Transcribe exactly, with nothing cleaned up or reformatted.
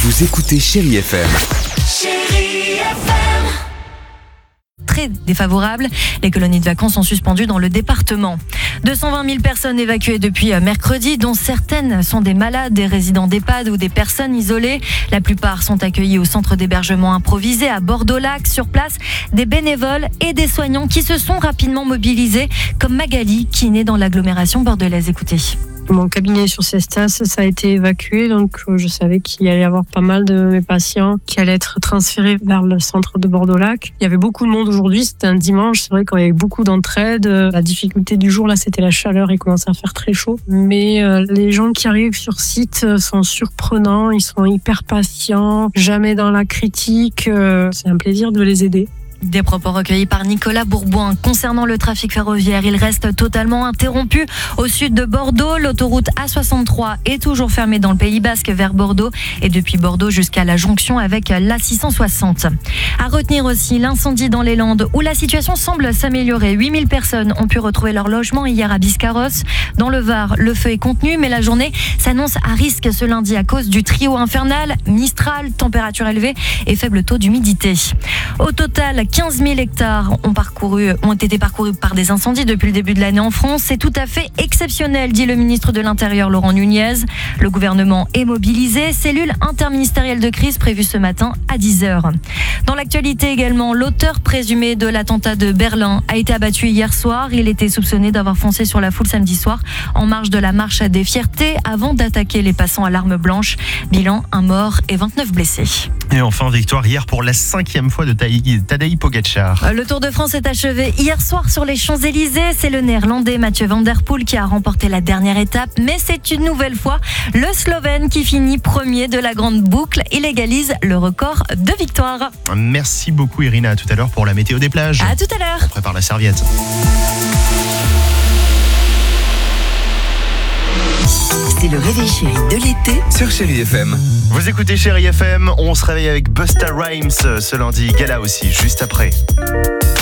Vous écoutez Chérie F M. Chérie F M. Très défavorable. Les colonies de vacances sont suspendues dans le département. deux cent vingt mille personnes évacuées depuis mercredi, dont certaines sont des malades, des résidents d'EHPAD ou des personnes isolées. La plupart sont accueillis au centre d'hébergement improvisé à Bordeaux-Lac. Sur place, des bénévoles et des soignants qui se sont rapidement mobilisés, comme Magali, qui est née dans l'agglomération bordelaise. Écoutez. Mon cabinet sur Cestas, ça a été évacué, donc je savais qu'il allait y avoir pas mal de mes patients qui allaient être transférés vers le centre de Bordeaux-Lac. Il y avait beaucoup de monde aujourd'hui, c'était un dimanche, c'est vrai qu'il y avait beaucoup d'entraide. La difficulté du jour, là, c'était la chaleur, il commençait à faire très chaud. Mais euh, les gens qui arrivent sur site sont surprenants, ils sont hyper patients, jamais dans la critique, euh, c'est un plaisir de les aider. Des propos recueillis par Nicolas Bourboin. Concernant le trafic ferroviaire, il reste totalement interrompu au sud de Bordeaux. L'autoroute A soixante-trois est toujours fermée dans le Pays Basque vers Bordeaux et depuis Bordeaux jusqu'à la jonction avec l'A six cent soixante. À retenir aussi l'incendie dans les Landes où la situation semble s'améliorer. huit mille personnes ont pu retrouver leur logement hier à Biscarrosse. Dans le Var, le feu est contenu, mais la journée s'annonce à risque ce lundi à cause du trio infernal, Mistral, température élevée et faible taux d'humidité. Au total, quinze mille hectares ont, parcouru, ont été parcourus par des incendies depuis le début de l'année en France. C'est tout à fait exceptionnel, dit le ministre de l'Intérieur Laurent Nunez. Le gouvernement est mobilisé. Cellule interministérielle de crise prévue ce matin à dix heures. Dans l'actualité également, l'auteur présumé de l'attentat de Berlin a été abattu hier soir. Il était soupçonné d'avoir foncé sur la foule samedi soir en marge de la marche des fiertés avant d'attaquer les passants à l'arme blanche. Bilan, un mort et vingt-neuf blessés. Et enfin, victoire hier pour la cinquième fois de Tadej Pogačar. Le Tour de France est achevé hier soir sur les Champs-Élysées. C'est le Néerlandais Mathieu Van Der Poel qui a remporté la dernière étape. Mais c'est une nouvelle fois le Slovène qui finit premier de la grande boucle. Il égalise le record de victoire. Merci beaucoup Irina. À tout à l'heure pour la météo des plages. À tout à l'heure. On prépare la serviette. C'est le réveil chéri de l'été Sur Chérie F M. Vous écoutez Chérie F M. On se réveille avec Busta Rhymes ce lundi. Gala aussi, juste après.